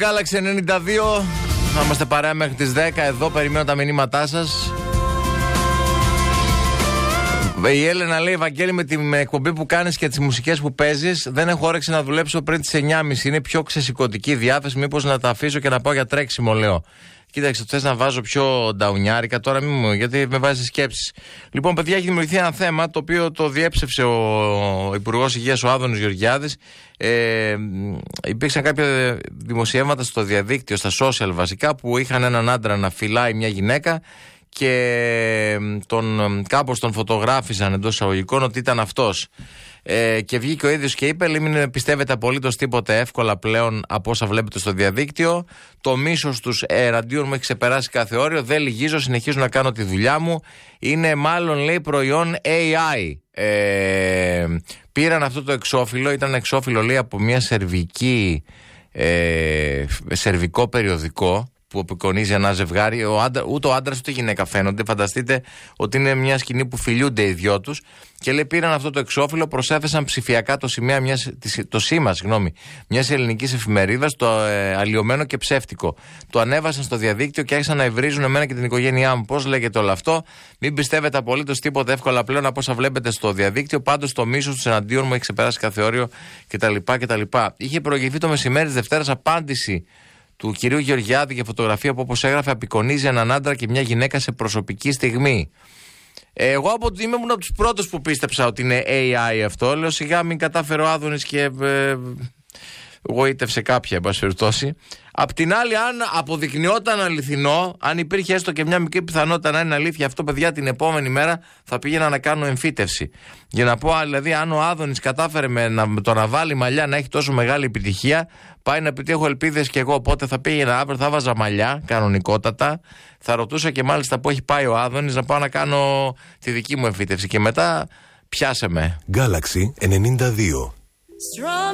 Galaxy 92. Θα είμαστε παρέα μέχρι τις 10. Εδώ περιμένω τα μηνύματά σας. Η Έλενα λέει: Βαγγέλη, με την εκπομπή που κάνεις και τις μουσικές που παίζεις, δεν έχω όρεξη να δουλέψω πριν τις 9.30. Είναι πιο ξεσηκωτική διάθεση. Μήπως να τα αφήσω και να πάω για τρέξιμο, λέω. Κοίταξε, θες να βάζω πιο νταουνιάρικα τώρα, γιατί με βάζει σκέψεις. Λοιπόν, παιδιά, έχει δημιουργηθεί ένα θέμα το οποίο το διέψευσε ο Υπουργός Υγείας, ο Άδωνης Γεωργιάδης. Υπήρξαν κάποια δημοσιεύματα στο διαδίκτυο, στα social βασικά, που είχαν έναν άντρα να φυλάει μια γυναίκα και κάπως τον φωτογράφησαν εντός εισαγωγικών ότι ήταν αυτός. Και βγήκε ο ίδιος και είπε: μην πιστεύετε απολύτως τίποτε εύκολα πλέον από όσα βλέπετε στο διαδίκτυο. Το μίσος τους εναντίον μου έχει ξεπεράσει κάθε όριο. Δεν λυγίζω, συνεχίζω να κάνω τη δουλειά μου. Είναι μάλλον, λέει, προϊόν AI. Πήραν αυτό το εξώφυλλο, ήταν εξώφυλλο, λέει, από μια σερβικό περιοδικό που απεικονίζει ένα ζευγάρι. Ούτε ο άντρας ούτε η γυναίκα φαίνονται. Φανταστείτε ότι είναι μια σκηνή που φιλιούνται οι δυο τους. Και λέει: πήραν αυτό το εξώφυλλο, προσέθεσαν ψηφιακά το σήμα μιας ελληνικής εφημερίδας, το αλλοιωμένο και ψεύτικο. Το ανέβασαν στο διαδίκτυο και άρχισαν να υβρίζουν εμένα και την οικογένειά μου. Πώς λέγεται όλο αυτό? Μην πιστεύετε απολύτως τίποτα εύκολα πλέον από όσα βλέπετε στο διαδίκτυο. Πάντως το μίσος τους εναντίον μου έχει ξεπεράσει κάθε όριο κτλ. Είχε προηγηθεί το μεσημέρι της Δευτέρας απάντηση του κυρίου Γεωργιάδη για φωτογραφία που, όπως έγραφε, απεικονίζει έναν άντρα και μια γυναίκα σε προσωπική στιγμή. Εγώ ήμουν από τους πρώτους που πίστεψα ότι είναι AI αυτό. Λέω: σιγά μην κατάφερε ο Άδωνης και γοήτευσε κάποια, εν πάση περιπτώσει. Απ' την άλλη, αν αποδεικνυόταν αληθινό, αν υπήρχε έστω και μια μικρή πιθανότητα να είναι αλήθεια αυτό, παιδιά, την επόμενη μέρα θα πήγαινα να κάνω εμφύτευση. Για να πω, δηλαδή, αν ο Άδωνης κατάφερε το να βάλει μαλλιά να έχει τόσο μεγάλη επιτυχία, πάει να πει ότι έχω ελπίδες κι εγώ. Οπότε θα πήγαινα αύριο, θα βάζα μαλλιά κανονικότατα. Θα ρωτούσα και μάλιστα που έχει πάει ο Άδωνης να πάω να κάνω τη δική μου εμφύτευση. Και μετά πιάσε με. Galaxy 92.